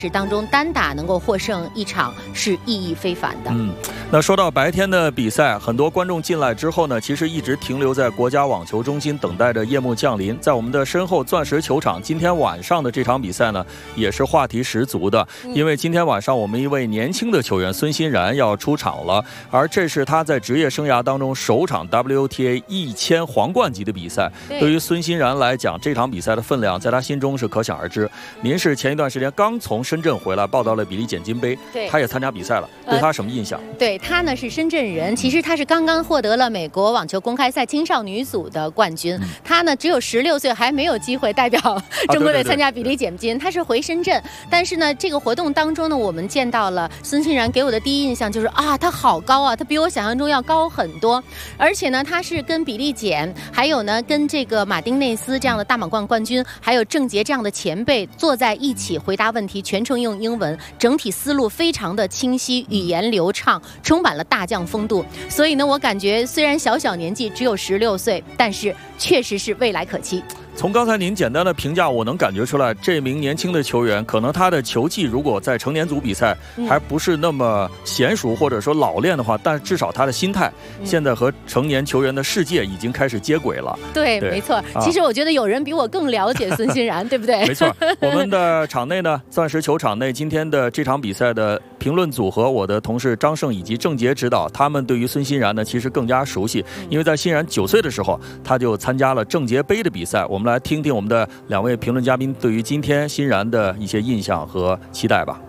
当中单打能够获胜一场是意义非凡的。 那说到白天的比赛，很多观众进来之后呢，其实一直停留在国家网球中心，等待着夜幕降临。在我们的身后钻石球场，今天晚上的这场比赛呢，也是话题十足的，因为今天晚上我们一位年轻的球员孙欣然要出场了，而这是他在职业生涯当中首场 WTA 1000皇冠级的比赛。对于孙欣然来讲，这场比赛的分量在他心中是可想而知。您是前一段时间刚从深圳回来，报道了比利简金杯，他也参加比赛了，对他什么印象？ 对他呢是深圳人，其实他是刚刚获得了美国网球公开赛青少女组的冠军，他呢只有16岁，还没有机会代表中国队参加比利简金，他是回深圳。但是呢，这个活动当中呢，我们见到了孙欣然，给我的第一印象就是他好高啊，他比我想象中要高很多，而且呢，他是跟比利简，还有呢跟这个马丁内斯这样的大满贯冠军，还有郑洁这样的前辈坐在一起回答问题，全程用英文，整体思路非常的清晰，语言流畅，充满了大将风度。所以呢，我感觉虽然小年纪只有16岁，但是确实是未来可期。 从刚才您简单的评价，我能感觉出来，这名年轻的球员可能他的球技如果在成年组比赛还不是那么娴熟或者说老练的话，但至少他的心态现在和成年球员的世界已经开始接轨了。 对，没错。其实我觉得有人比我更了解孙欣然，对不对？ 没错。我们的场内呢，钻石球场内今天的这场比赛的评论组合，我的同事张胜以及郑洁指导，他们对于孙欣然呢其实更加熟悉，因为在欣然9岁的时候，他就参加了郑洁杯的比赛。我们来听听我们的2位评论嘉宾对于今天欣然的一些印象和期待吧。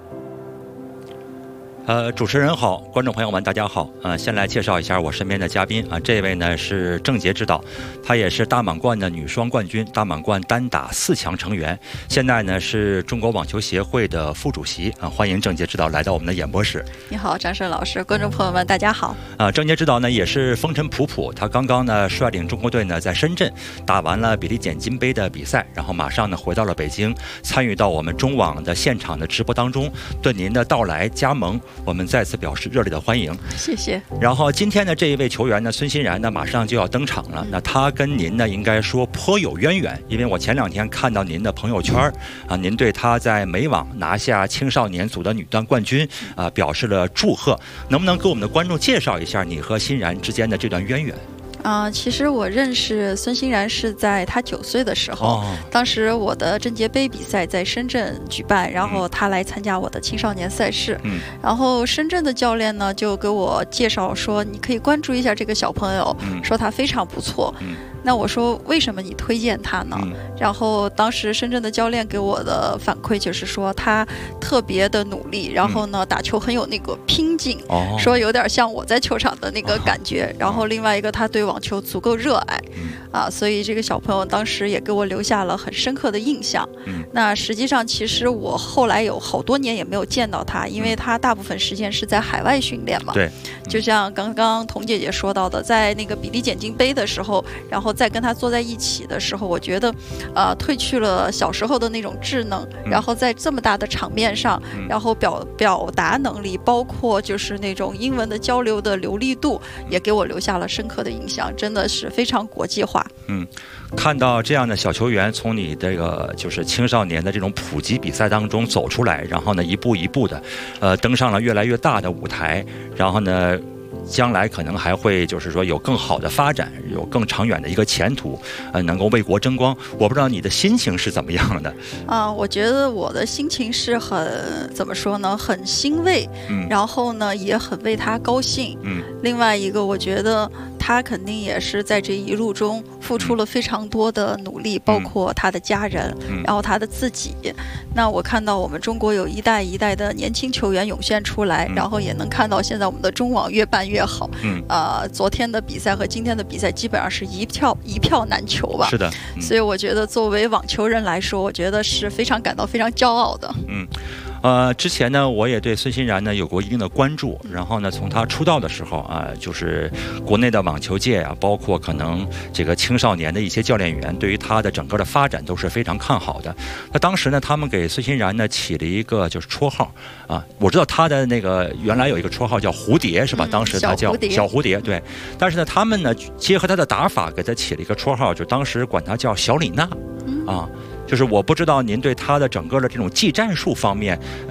主持人好，观众朋友们大家好。先来介绍一下我身边的嘉宾这位呢是郑洁指导，她也是大满贯的女双冠军，大满贯单打4强成员，现在呢是中国网球协会的副主席欢迎郑洁指导来到我们的演播室。 你好，张胜老师，观众朋友们大家好。 郑洁指导呢也是风尘仆仆，他刚刚呢率领中国队呢在深圳打完了比利简金杯的比赛，然后马上呢回到了北京，参与到我们中网的现场的直播当中，对您的到来加盟我们再次表示热烈的欢迎， 谢谢。 然后今天的这一位球员呢，孙欣然呢，马上就要登场了。那他跟您呢，应该说颇有渊源，因为我前2天看到您的朋友圈您对他在美网拿下青少年组的女单冠军表示了祝贺。能不能给我们的观众介绍一下你和欣然之间的这段渊源？ 其实我认识孙欣然是在他9岁的时候，当时我的郑洁杯比赛在深圳举办，然后他来参加我的青少年赛事，然后深圳的教练呢就给我介绍说，你可以关注一下这个小朋友，说他非常不错。那我说为什么你推荐他呢？然后当时深圳的教练给我的反馈就是说他特别的努力，然后呢打球很有那个拼劲，说有点像我在球场的那个感觉。然后另外一个他对网球足够热爱，所以这个小朋友当时也给我留下了很深刻的印象。那实际上其实我后来有好多年也没有见到他，因为他大部分时间是在海外训练嘛。 对， 就像刚刚童姐姐说到的，在那个比利简金杯的时候，然后再跟他坐在一起的时候，我觉得褪去了小时候的那种稚嫩，然后在这么大的场面上，然后表达能力，包括就是那种英文的交流的流利度，也给我留下了深刻的印象，真的是非常国际化。 看到这样的小球员从你这个就是青少年的这种普及比赛当中走出来，然后呢一步一步的登上了越来越大的舞台，然后呢将来可能还会就是说有更好的发展，有更长远的一个前途，能够为国争光。我不知道你的心情是怎么样的？ 我觉得我的心情是很怎么说呢，很欣慰，然后呢也很为他高兴。另外一个我觉得他肯定也是在这一路中付出了非常多的努力，包括他的家人，然后他的自己。那我看到我们中国有一代一代的年轻球员涌现出来，然后也能看到现在我们的中网越办越好。昨天的比赛和今天的比赛基本上是一票难求吧。 是的。 所以我觉得作为网球人来说，我觉得是非常感到非常骄傲的。 之前呢，我也对孙欣然呢有过一定的关注，然后呢，从他出道的时候就是国内的网球界包括可能这个青少年的一些教练员，对于他的整个的发展都是非常看好的。那当时呢，他们给孙欣然呢起了一个就是绰号我知道他的那个原来有一个绰号叫蝴蝶，是吧？当时他叫小蝴蝶，对。但是呢，他们呢结合他的打法，给他起了一个绰号，就当时管他叫小李娜就是我不知道您对他的整个的这种技战术方面，